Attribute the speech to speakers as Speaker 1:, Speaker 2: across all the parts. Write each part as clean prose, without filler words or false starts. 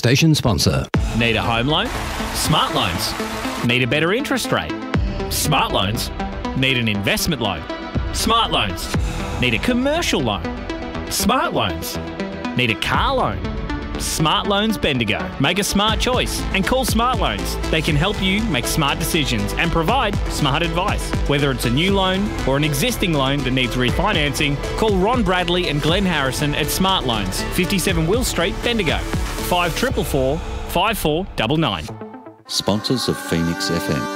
Speaker 1: station sponsor.
Speaker 2: Need a home loan? Smart Loans. Need a better interest rate? Smart Loans. Need an investment loan? Smart Loans. Need a commercial loan? Smart Loans. Need a car loan? Smart Loans Bendigo. Make a smart choice and call Smart Loans. They can help you make smart decisions and provide smart advice. Whether it's a new loan or an existing loan that needs refinancing, call Ron Bradley and Glenn Harrison at Smart Loans, 57 Will Street, Bendigo. 5444 5499.
Speaker 3: Sponsors of Phoenix FM.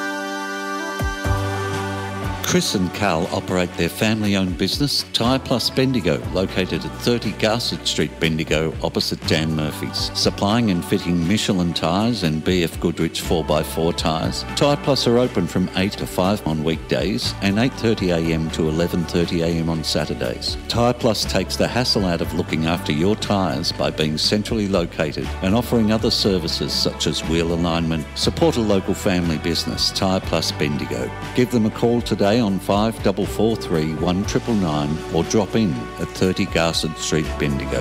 Speaker 3: Chris and Carl operate their family-owned business, Tyre Plus Bendigo, located at 30 Garsett Street, Bendigo, opposite Dan Murphy's. Supplying and fitting Michelin tyres and BF Goodrich 4x4 tyres. Tyre Plus are open from 8 to 5 on weekdays and 8:30am to 11:30am on Saturdays. Tyre Plus takes the hassle out of looking after your tyres by being centrally located and offering other services such as wheel alignment. Support a local family business, Tyre Plus Bendigo. Give them a call today on 5443 1999 or drop in at 30 Garsett Street, Bendigo.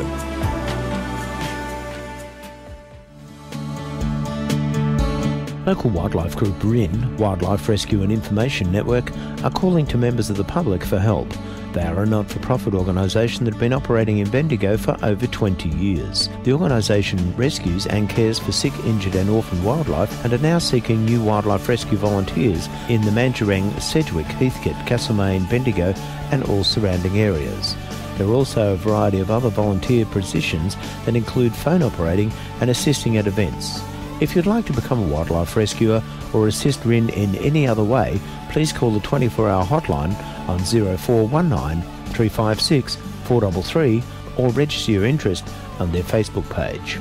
Speaker 4: Local wildlife group RIN, Wildlife Rescue and Information Network, are calling to members of the public for help. They are a not-for-profit organisation that have been operating in Bendigo for over 20 years. The organisation rescues and cares for sick, injured and orphaned wildlife and are now seeking new wildlife rescue volunteers in the Mandurang, Sedgwick, Heathcote, Castlemaine, Bendigo and all surrounding areas. There are also a variety of other volunteer positions that include phone operating and assisting at events. If you'd like to become a wildlife rescuer or assist RIN in any other way, please call the 24-hour hotline on 0419 356 433 or register your interest on their Facebook page.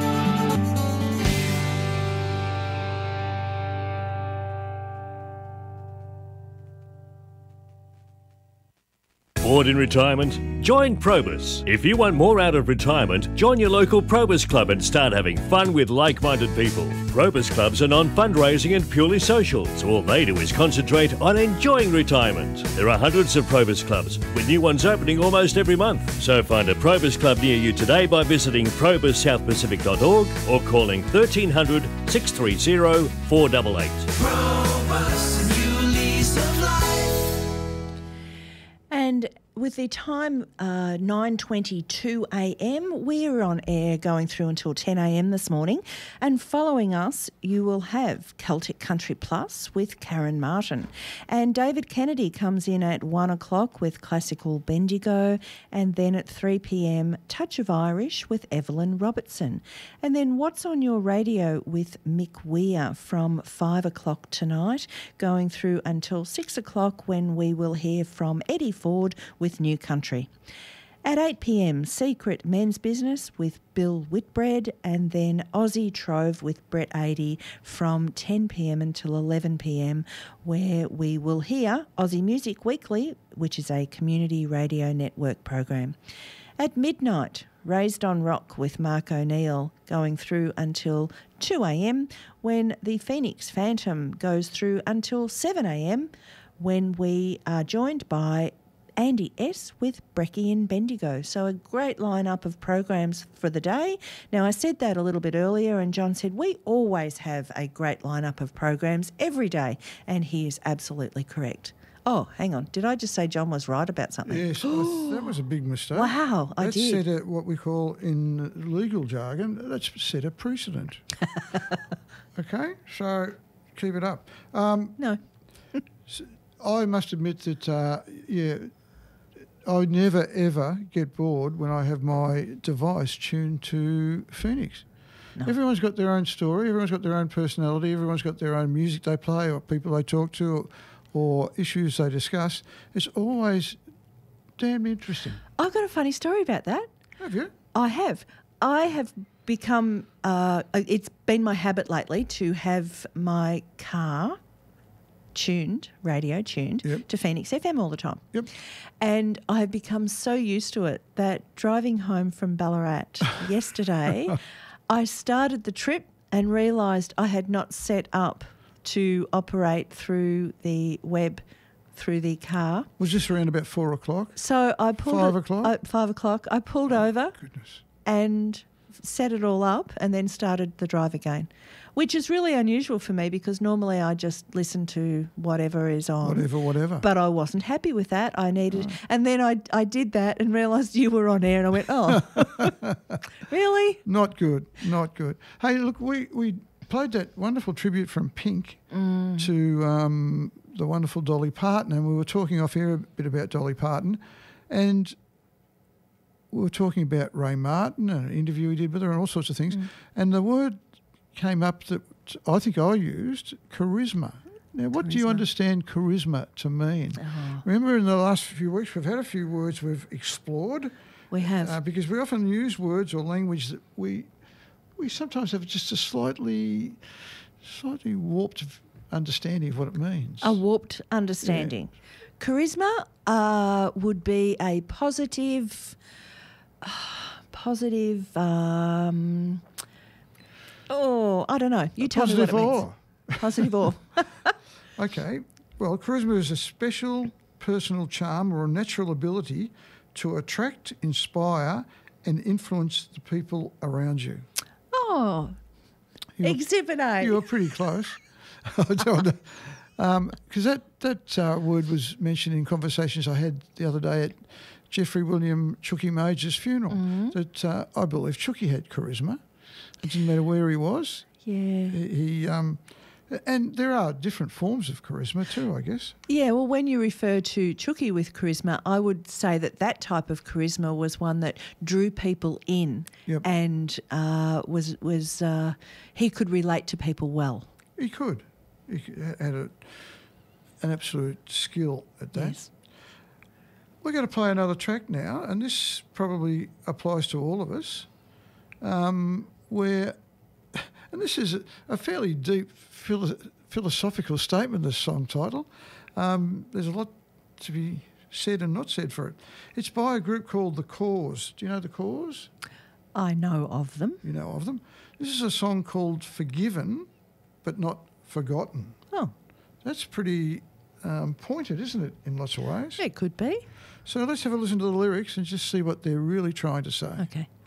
Speaker 5: Bored in retirement? Join Probus. If you want more out of retirement, join your local Probus Club and start having fun with like-minded people. Probus Clubs are non-fundraising and purely social, so all they do is concentrate on enjoying retirement. There are hundreds of Probus Clubs, with new ones opening almost every month. So find a Probus Club near you today by visiting probussouthpacific.org or calling 1300 630 488.
Speaker 6: Probus, new lease of life.
Speaker 7: And with the time 9:22 a.m, we're on air going through until 10 a.m. this morning. And following us, you will have Celtic Country Plus with Karen Martin. And David Kennedy comes in at 1 o'clock with Classical Bendigo. And then at 3 p.m, Touch of Irish with Evelyn Robertson. And then What's on Your Radio with Mick Weir from 5 o'clock tonight, going through until 6 o'clock when we will hear from Eddie Ford with New Country. At 8 p.m, Secret Men's Business with Bill Whitbread, and then Aussie Trove with Brett Adey from 10 p.m. until 11 p.m, where we will hear Aussie Music Weekly, which is a community radio network program. At midnight, Raised on Rock with Mark O'Neill, going through until 2 a.m, when the Phoenix Phantom goes through until 7 a.m, when we are joined by Andy S with Brekkie in Bendigo. So a great lineup of programs for the day. Now, I said that a little bit earlier and John said we always have a great lineup of programs every day, and he is absolutely correct. Oh, hang on. Did I just say John was right about something?
Speaker 8: Yes, that was a big mistake.
Speaker 7: Wow, I did.
Speaker 8: That's set what we call in legal jargon, that's set a precedent. Okay, so keep it up.
Speaker 7: No.
Speaker 8: I must admit that, I never ever get bored when I have my device tuned to Phoenix. No. Everyone's got their own story, everyone's got their own personality, everyone's got their own music they play or people they talk to or issues they discuss. It's always damn interesting.
Speaker 7: I've got a funny story about that.
Speaker 8: Have you?
Speaker 7: I have. I have become, it's been my habit lately to have my car radio tuned
Speaker 8: Yep.
Speaker 7: to Phoenix FM all the time.
Speaker 8: Yep.
Speaker 7: And I've become so used to it that driving home from Ballarat yesterday, I started the trip and realised I had not set up to operate through the web through the car.
Speaker 8: Was this around about 4 o'clock?
Speaker 7: So I pulled
Speaker 8: 5 o'clock?
Speaker 7: 5 o'clock. I pulled over
Speaker 8: Goodness.
Speaker 7: and set it all up and then started the drive again, which is really unusual for me because normally I just listen to whatever is on.
Speaker 8: Whatever.
Speaker 7: But I wasn't happy with that. I needed, and then I did that and realised you were on air, and I went, oh, really?
Speaker 8: Not good. Hey, look, we played that wonderful tribute from Pink to the wonderful Dolly Parton, and we were talking off air a bit about Dolly Parton, and we were talking about Ray Martin and an interview he did with her and all sorts of things, and the word came up that I think I used, charisma. Now, what do you understand charisma to mean?
Speaker 7: Oh.
Speaker 8: Remember in the last few weeks we've had a few words we've explored.
Speaker 7: We have.
Speaker 8: Because we often use words or language that we sometimes have just a slightly warped understanding of what it means.
Speaker 7: A warped understanding. Yeah. Charisma would be a positive, I don't know. You tell me what it means. Positive awe.
Speaker 8: Okay. Well, charisma is a special personal charm or a natural ability to attract, inspire and influence the people around you.
Speaker 7: Oh, Exhibit A.
Speaker 8: You were pretty close. Because that word was mentioned in conversations I had the other day at Jeffrey William Chookie Major's funeral, that I believe Chookie had charisma. It didn't matter where he was.
Speaker 7: Yeah.
Speaker 8: He and there are different forms of charisma too, I guess.
Speaker 7: Yeah, well, when you refer to Chookie with charisma, I would say that type of charisma was one that drew people in and he could relate to people well.
Speaker 8: He could. He had an absolute skill at that.
Speaker 7: Yes.
Speaker 8: We're going to play another track now, and this probably applies to all of us, and this is a fairly deep philosophical statement, this song title. There's a lot to be said and not said for it. It's by a group called The Cause. Do you know The Cause?
Speaker 7: I know of them.
Speaker 8: You know of them. This is a song called Forgiven, but Not Forgotten.
Speaker 7: Oh.
Speaker 8: That's pretty pointed, isn't it, in lots of ways?
Speaker 7: It could be.
Speaker 8: So let's have a listen to the lyrics and just see what they're really trying to say.
Speaker 7: Okay.